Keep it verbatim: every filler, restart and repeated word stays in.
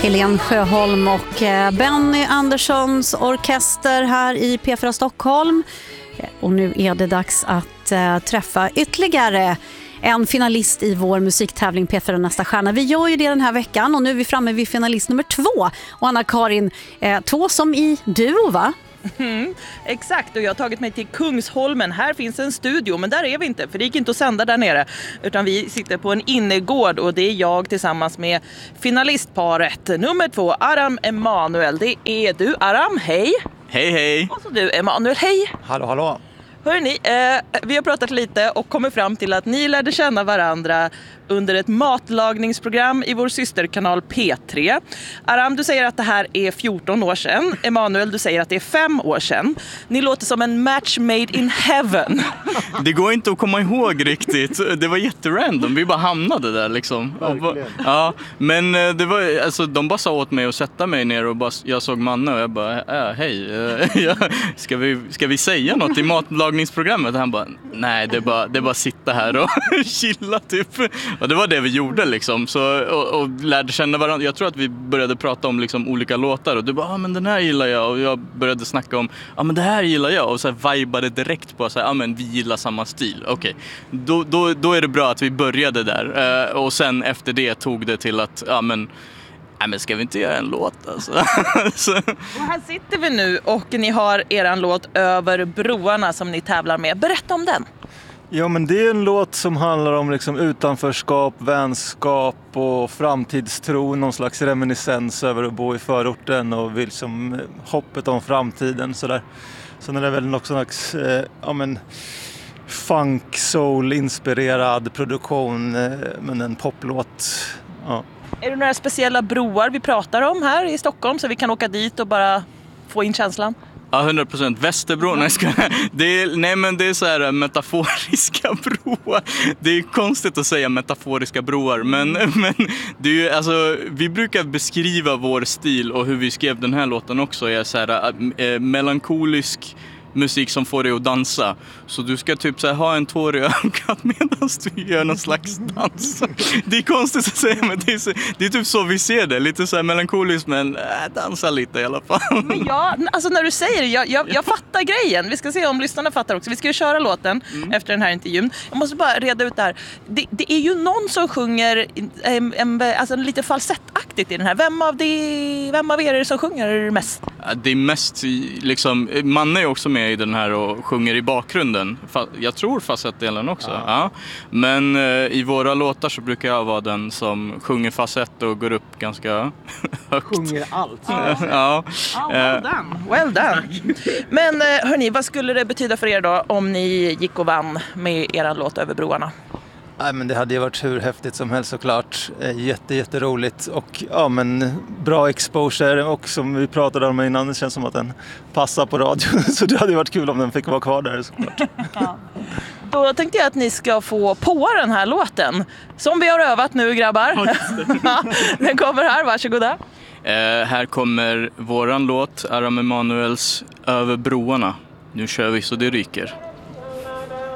Helene Sjöholm och Benny Anderssons orkester här i P fyra Stockholm. Och nu är det dags att äh, träffa ytterligare en finalist i vår musiktävling P fyra Nästa stjärna. Vi gör ju det den här veckan och nu är vi framme vid finalist nummer två. Och Anna-Karin, äh, två som i duo, va? Mm, exakt, och jag har tagit mig till Kungsholmen. Här finns en studio, men där är vi inte, för det gick inte att sända där nere. Utan vi sitter på en innergård och det är jag tillsammans med finalistparet nummer två, Aram Emanuel. Det är du, Aram, hej. Hej, hej. Och så du, Emanuel, hej. Hallå, hallå. Hörrni, eh, vi har pratat lite och kommit fram till att ni lärde känna varandra under ett matlagningsprogram i vår systerkanal P tre. Aram, du säger att det här är fjorton år sedan. Emanuel, du säger att det är fem år sedan. Ni låter som en match made in heaven. Det går inte att komma ihåg riktigt. Det var jätterandom. Vi bara hamnade där liksom. Verkligen. Ja, men det var, alltså, de bara sa åt mig att sätta mig ner och bara, jag såg Manne och jag bara, äh, hej, ja, ska, vi, ska vi säga något i matlagningsprogrammet? Och han bara, nej, det är bara, det är bara att sitta här och chilla typ. Och det var det vi gjorde liksom, så, och, och lärde känna varandra. Jag tror att vi började prata om liksom olika låtar och du bara, ja ah, men den här gillar jag. Och jag började snacka om, ja ah, men det här gillar jag. Och så här vibade direkt på, så här, ja ah, men vi gillar samma stil. Okej, okay. då, då, då är det bra att vi började där. Uh, och sen efter det tog det till att, ja ah, men nej men ska vi inte göra en låt alltså? Så. Och här sitter vi nu och ni har eran låt Över broarna som ni tävlar med. Berätta om den. Ja, men det är en låt som handlar om liksom utanförskap, vänskap och framtidstro. Någon slags reminiscens över att bo i förorten och vill som hoppet om framtiden. Sådär. Sen är det väl någon slags eh, ja, men, funk, soul-inspirerad produktion, eh, men en poplåt. Ja. Är det några speciella broar vi pratar om här i Stockholm så vi kan åka dit och bara få in känslan? Ja, hundra procent. Västerbro, nej, ska, det är, nej men det är så här metaforiska broar. Det är konstigt att säga metaforiska broar, men, men det är ju, alltså, vi brukar beskriva vår stil och hur vi skrev den här låten också. Är så här, äh, melankolisk musik som får dig att dansa. Så du ska typ så här, ha en tår i ögat medan du gör någon slags dans. Det är konstigt att säga, men det är, så, det är typ så vi ser det. Lite så här melankoliskt, men äh, dansa lite i alla fall. Men ja, alltså när du säger det, jag, jag, jag fattar grejen. Vi ska se om lyssnarna fattar också. Vi ska ju köra låten mm. efter den här intervjun. Jag måste bara reda ut det här. Det, det är ju någon som sjunger en, en, alltså lite falsettaktigt i den här. Vem av, det, vem av er är det som sjunger mest? Det är mest liksom, Manne är också med i den här och sjunger i bakgrunden. Jag tror falsettdelen också. Ja. Ja. Men eh, i våra låtar så brukar jag vara den som sjunger falsett och går upp ganska högt. Sjunger allt. Ja. Ja. Oh, well done. Well done. Men eh, hörni, vad skulle det betyda för er då om ni gick och vann med era låt Över broarna? Nej, men det hade ju varit hur häftigt som helst såklart. Jätte, jätteroligt och ja, men bra exposure och som vi pratade om innan, det känns som att den passar på radio. Så det hade ju varit kul om den fick vara kvar där såklart. Ja. Då tänkte jag att ni ska få på den här låten som vi har övat nu, grabbar. Ja, den kommer här, varsågoda. Eh, här kommer våran låt, Aram Emanuels Över broarna. Nu kör vi så det ryker.